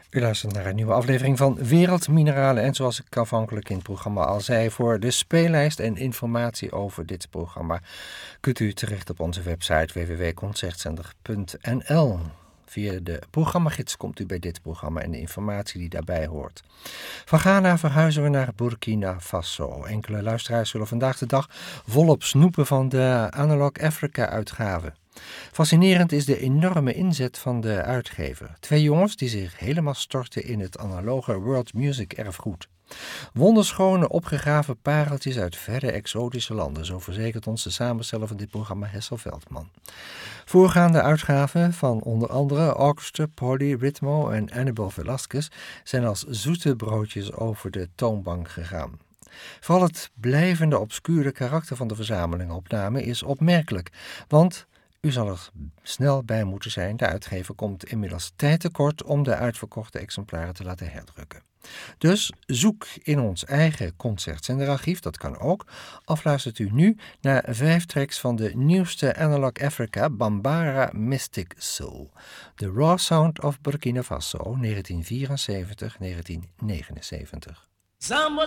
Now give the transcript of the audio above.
U luistert naar een nieuwe aflevering van Wereldmineralen. En zoals ik aanvankelijk in het programma al zei, voor de speellijst en informatie over dit programma kunt u terecht op onze website www.concertzender.nl. Via de programmagids komt u bij dit programma en de informatie die daarbij hoort. Van Ghana verhuizen we naar Burkina Faso. Enkele luisteraars zullen vandaag de dag volop snoepen van de Analog Africa-uitgave. Fascinerend is de enorme inzet van de uitgever. 2 jongens die zich helemaal storten in het analoge world music erfgoed. Wonderschone opgegraven pareltjes uit verre exotische landen, zo verzekert ons de samensteller van dit programma Hessel Veldman. Voorgaande uitgaven van onder andere Orchestra, Polly, Ritmo en Annabel Velasquez zijn als zoete broodjes over de toonbank gegaan. Vooral het blijvende obscure karakter van de verzamelingopname is opmerkelijk, want u zal er snel bij moeten zijn. De uitgever komt inmiddels tijd tekort om de uitverkochte exemplaren te laten herdrukken. Dus zoek in ons eigen concertzenderarchief, dat kan ook, of luistert u nu naar 5 tracks van de nieuwste Analog Africa Bambara Mystic Soul. The Raw Sound of Burkina Faso, 1974-1979. Zambo